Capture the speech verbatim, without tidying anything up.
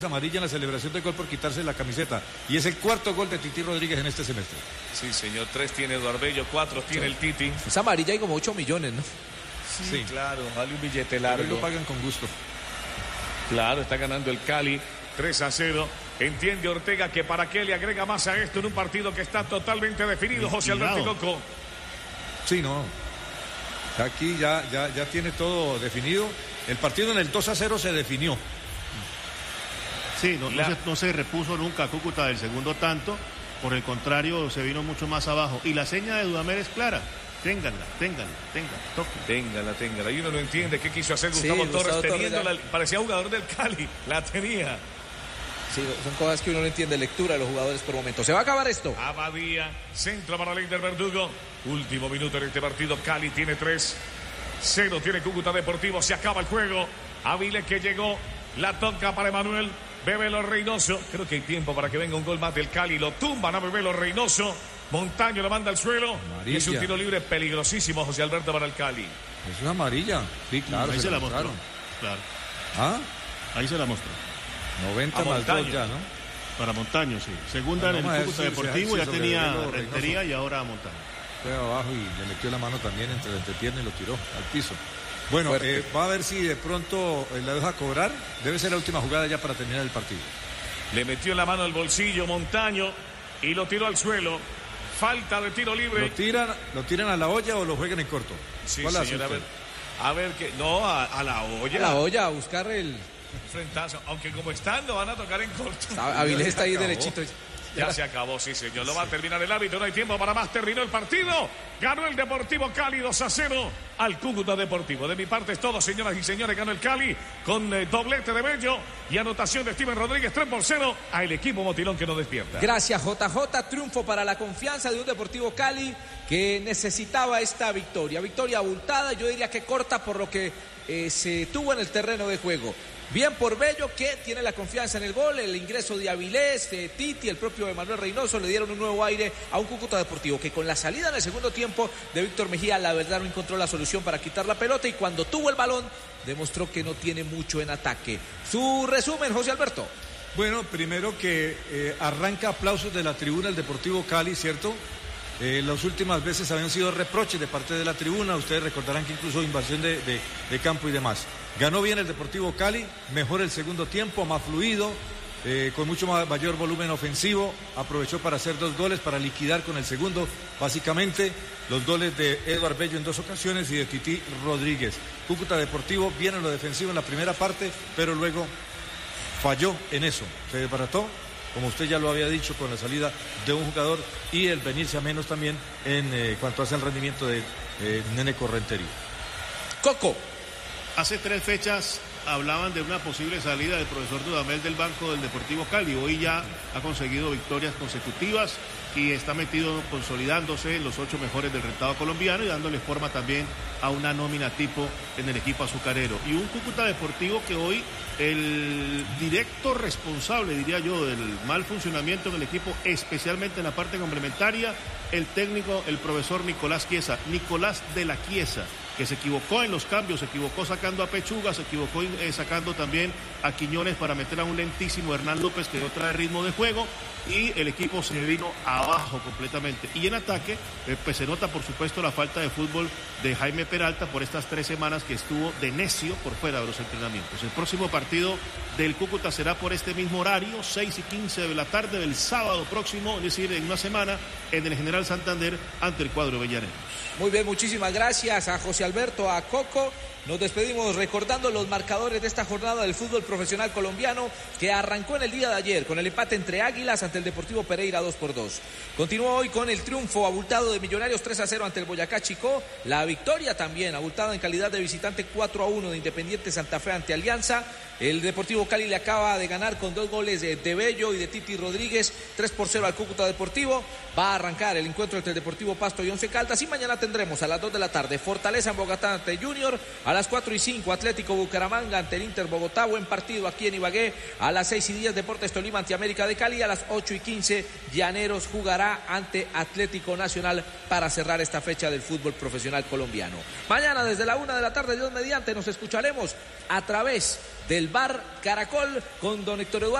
Amarilla en la celebración del gol por quitarse la camiseta, y es el cuarto gol de Titi Rodríguez en este semestre. Sí, señor, tres tiene Eduardo Arbello, cuatro tiene sí. el Titi. Esa amarilla hay como ocho millones, ¿no? Sí, sí. Claro, vale un billete largo. Pero lo pagan con gusto. Claro, está ganando el Cali tres a cero. Entiende Ortega que para qué le agrega más a esto en un partido que está totalmente definido, José Alberto Coco. Sí, no. Aquí ya, ya, ya tiene todo definido. El partido en el dos a cero se definió. Sí, no, no, se, no se repuso nunca Cúcuta del segundo tanto. Por el contrario, se vino mucho más abajo. Y la seña de Dudamel es clara. Ténganla, ténganla, ténganla, toque. Ténganla, ténganla. Y uno no entiende qué quiso hacer Gustavo sí, Torres Gustavo teniendo Torres la, parecía jugador del Cali. La tenía. Sí, son cosas que uno no entiende, lectura de los jugadores por momento. Se va a acabar esto. Abadía, centro para Leider Verdugo. Último minuto en este partido. Cali tiene tres. Cero tiene Cúcuta Deportivo. Se acaba el juego. Avilés que llegó. La toca para Emanuel. Bebelo Reynoso. Creo que hay tiempo para que venga un gol más del Cali. Lo tumban a Bebelo Reynoso. Montaño lo manda al suelo. Amarilla. Y es un tiro libre peligrosísimo, José Alberto, para el Cali. Es una amarilla. Sí, claro. Ahí se, se la mostró. Claro. ¿Ah? Ahí se la mostró. noventa más dos ya, ¿no? Para Montaño, sí. Segunda no, en el Cúcuta Deportivo, ya tenía Rentería y ahora a Montaño. Fue abajo y le metió la mano también entre la entrepierna y lo tiró al piso. Bueno, eh, va a ver si de pronto eh, la deja cobrar. Debe ser la última jugada ya para terminar el partido. Le metió la mano al bolsillo Montaño y lo tiró al suelo. Falta de tiro libre. ¿Lo tiran, lo tiran a la olla o lo juegan en corto? Sí, señor, a ver, a ver que no, a, a la olla. A la olla, a buscar el frentazo. Aunque como están, lo van a tocar en corto. Avilés está ahí derechito. Ya se acabó, sí, señor. Lo va a terminar el árbitro. No hay tiempo para más. Terminó el partido. Ganó el Deportivo Cali dos a cero al Cúcuta Deportivo. De mi parte es todo, señoras y señores. Ganó el Cali con eh, doblete de Bello y anotación de Steven Rodríguez. tres por cero al equipo Motilón que nos despierta. Gracias, J J. Triunfo para la confianza de un Deportivo Cali que necesitaba esta victoria. Victoria abultada, yo diría que corta por lo que eh, se tuvo en el terreno de juego. Bien por Bello, que tiene la confianza en el gol, el ingreso de Avilés, de Titi, el propio Emanuel Reynoso le dieron un nuevo aire a un Cúcuta Deportivo que con la salida en el segundo tiempo de Víctor Mejía, la verdad no encontró la solución para quitar la pelota y cuando tuvo el balón demostró que no tiene mucho en ataque. Su resumen, José Alberto. Bueno, primero que eh, arranca aplausos de la tribuna el Deportivo Cali, ¿cierto? Eh, las últimas veces habían sido reproches de parte de la tribuna, ustedes recordarán que incluso invasión de, de, de campo y demás. Ganó bien el Deportivo Cali, mejor el segundo tiempo, más fluido, eh, con mucho más, mayor volumen ofensivo, aprovechó para hacer dos goles, para liquidar con el segundo, básicamente los goles de Eduardo Bello en dos ocasiones y de Titi Rodríguez. Cúcuta Deportivo viene en lo defensivo en la primera parte, pero luego falló en eso, se desbarató, como usted ya lo había dicho, con la salida de un jugador y el venirse a menos también en eh, cuanto hace el rendimiento de eh, Nene Correntería. Coco. Hace tres fechas hablaban de una posible salida del profesor Dudamel del banco del Deportivo Cali. Hoy ya ha conseguido victorias consecutivas y está metido consolidándose en los ocho mejores del rentado colombiano y dándole forma también a una nómina tipo en el equipo azucarero. Y un Cúcuta Deportivo que hoy el directo responsable, diría yo, del mal funcionamiento en el equipo, especialmente en la parte complementaria, el técnico, el profesor Nicolás Chiesa, Nicolás de la Chiesa, que se equivocó en los cambios, se equivocó sacando a Pechuga, se equivocó eh, sacando también a Quiñones para meter a un lentísimo Hernán López que no trae ritmo de juego y el equipo se vino abajo completamente. Y en ataque, eh, pues se nota por supuesto la falta de fútbol de Jaime Peralta por estas tres semanas que estuvo de necio por fuera de los entrenamientos. El próximo partido del Cúcuta será por este mismo horario, seis y quince de la tarde del sábado próximo, es decir, en una semana, en el General Santander ante el cuadro Bellaneros. Muy bien, muchísimas gracias a José Alberto, a Coco. Nos despedimos recordando los marcadores de esta jornada del fútbol profesional colombiano que arrancó en el día de ayer con el empate entre Águilas ante el Deportivo Pereira dos por dos. Continúa hoy con el triunfo abultado de Millonarios tres a cero ante el Boyacá Chicó. La victoria también abultada en calidad de visitante cuatro a uno de Independiente Santa Fe ante Alianza. El Deportivo Cali le acaba de ganar con dos goles de, de Bello y de Titi Rodríguez, tres por cero al Cúcuta Deportivo. Va a arrancar el encuentro entre el Deportivo Pasto y Once Caldas y mañana tendremos a las dos de la tarde Fortaleza en Bogotá ante Junior. A las cuatro y cinco, Atlético Bucaramanga ante el Inter Bogotá. Buen partido aquí en Ibagué. A las seis y diez, Deportes Tolima ante América de Cali. A las ocho y quince, Llaneros jugará ante Atlético Nacional para cerrar esta fecha del fútbol profesional colombiano. Mañana desde la una de la tarde, Dios mediante, nos escucharemos a través del Bar Caracol con don Héctor Eduardo